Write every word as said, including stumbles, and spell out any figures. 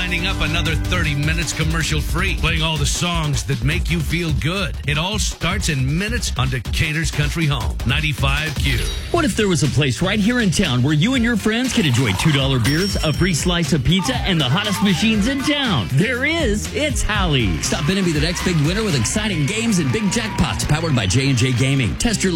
winding up another thirty minutes commercial-free, playing all the songs that make you feel good. It all starts in minutes on Decatur's Country Home, ninety-five Q. What if there was a place right here in town where you and your friends could enjoy two dollar beers, a free slice of pizza, and the hottest machines in town? There is. It's Hallie. Stop in and be the next big winner with exciting games and big jackpots powered by J and J Gaming. Test your